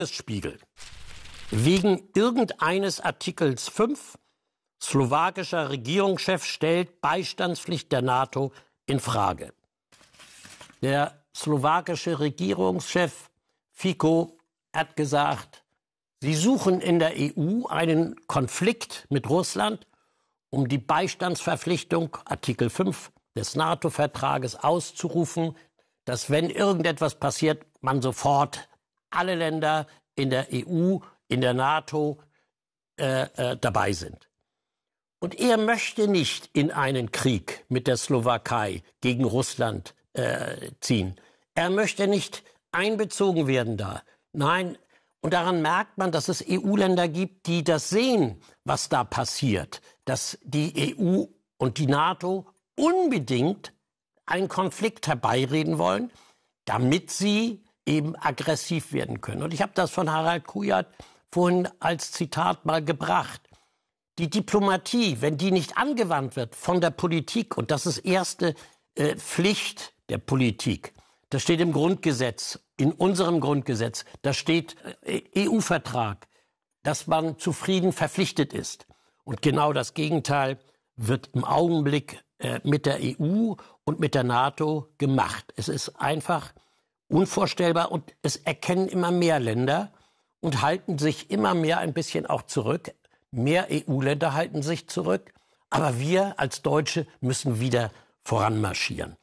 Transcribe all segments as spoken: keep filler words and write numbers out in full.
Spiegel. Wegen irgendeines Artikels fünf slowakischer Regierungschef stellt Beistandspflicht der NATO in Frage. Der slowakische Regierungschef Fico hat gesagt, sie suchen in der E U einen Konflikt mit Russland, um die Beistandsverpflichtung Artikel fünf des NATO-Vertrages auszurufen, dass wenn irgendetwas passiert, man sofort alle Länder in der E U, in der NATO äh, äh, dabei sind. Und er möchte nicht in einen Krieg mit der Slowakei gegen Russland äh, ziehen. Er möchte nicht einbezogen werden da. Nein, und daran merkt man, dass es E U-Länder gibt, die das sehen, was da passiert. Dass die E U und die NATO unbedingt einen Konflikt herbeireden wollen, damit sie eben aggressiv werden können. Und ich habe das von Harald Kujat vorhin als Zitat mal gebracht. Die Diplomatie, wenn die nicht angewandt wird von der Politik, und das ist erste äh, Pflicht der Politik, das steht im Grundgesetz, in unserem Grundgesetz, da steht äh, E U-Vertrag, dass man zu Frieden verpflichtet ist. Und genau das Gegenteil wird im Augenblick äh, mit der E U und mit der NATO gemacht. Es ist einfach unvorstellbar und es erkennen immer mehr Länder und halten sich immer mehr ein bisschen auch zurück. Mehr E U-Länder halten sich zurück, aber wir als Deutsche müssen wieder voranmarschieren.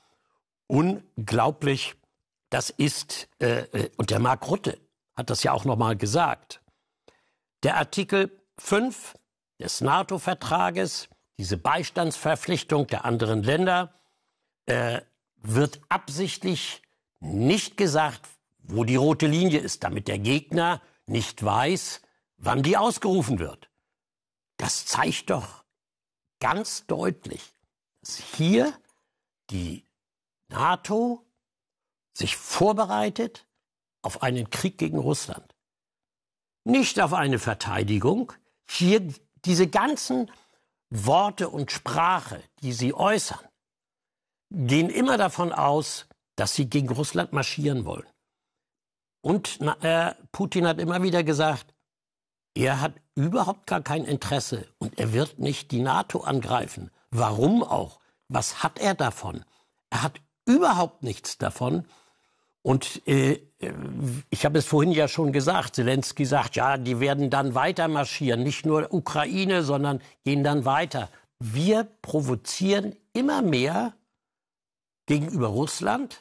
Unglaublich, das ist, äh, und der Mark Rutte hat das ja auch noch mal gesagt, der Artikel fünf des NATO-Vertrages, diese Beistandsverpflichtung der anderen Länder, äh, wird absichtlich nicht gesagt, wo die rote Linie ist, damit der Gegner nicht weiß, wann die ausgerufen wird. Das zeigt doch ganz deutlich, dass hier die NATO sich vorbereitet auf einen Krieg gegen Russland. Nicht auf eine Verteidigung. Hier diese ganzen Worte und Sprache, die sie äußern, gehen immer davon aus, dass sie gegen Russland marschieren wollen. Und äh, Putin hat immer wieder gesagt, er hat überhaupt gar kein Interesse und er wird nicht die NATO angreifen. Warum auch? Was hat er davon? Er hat überhaupt nichts davon. Und äh, ich habe es vorhin ja schon gesagt, Zelensky sagt, ja, die werden dann weiter marschieren. Nicht nur Ukraine, sondern gehen dann weiter. Wir provozieren immer mehr gegenüber Russland.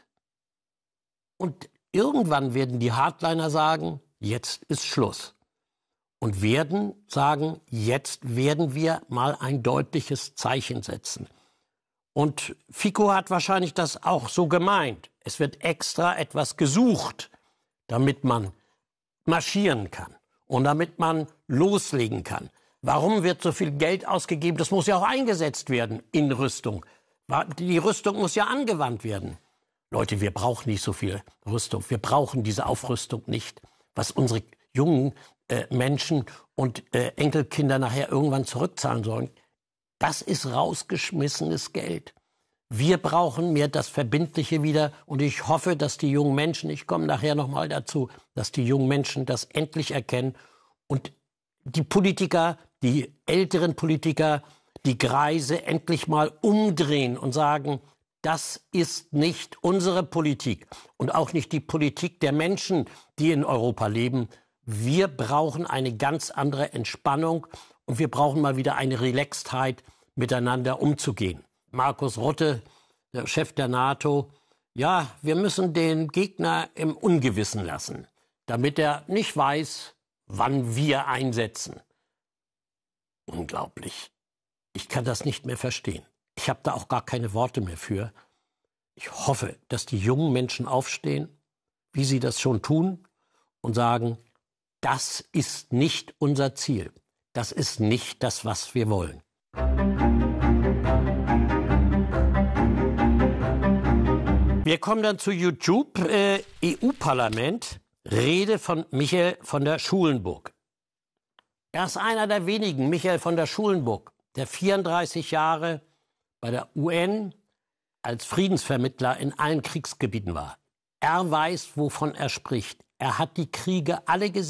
Und irgendwann werden die Hardliner sagen, jetzt ist Schluss. Und werden sagen, jetzt werden wir mal ein deutliches Zeichen setzen. Und Fico hat wahrscheinlich das auch so gemeint. Es wird extra etwas gesucht, damit man marschieren kann und damit man loslegen kann. Warum wird so viel Geld ausgegeben? Das muss ja auch eingesetzt werden in Rüstung. Die Rüstung muss ja angewandt werden. Leute, wir brauchen nicht so viel Rüstung. Wir brauchen diese Aufrüstung nicht. Was unsere jungen äh, Menschen und äh, Enkelkinder nachher irgendwann zurückzahlen sollen, das ist rausgeschmissenes Geld. Wir brauchen mehr das Verbindliche wieder. Und ich hoffe, dass die jungen Menschen, ich komme nachher noch mal dazu, dass die jungen Menschen das endlich erkennen. Und die Politiker, die älteren Politiker, die Greise endlich mal umdrehen und sagen, das ist nicht unsere Politik und auch nicht die Politik der Menschen, die in Europa leben. Wir brauchen eine ganz andere Entspannung und wir brauchen mal wieder eine Relaxedheit, miteinander umzugehen. Markus Rutte, der Chef der NATO, ja, wir müssen den Gegner im Ungewissen lassen, damit er nicht weiß, wann wir einsetzen. Unglaublich. Ich kann das nicht mehr verstehen. Ich habe da auch gar keine Worte mehr für. Ich hoffe, dass die jungen Menschen aufstehen, wie sie das schon tun, und sagen, das ist nicht unser Ziel. Das ist nicht das, was wir wollen. Wir kommen dann zu YouTube, äh, E U-Parlament, Rede von Michael von der Schulenburg. Er ist einer der wenigen, Michael von der Schulenburg, der vierunddreißig Jahre bei der U N als Friedensvermittler in allen Kriegsgebieten war. Er weiß, wovon er spricht. Er hat die Kriege alle gesehen.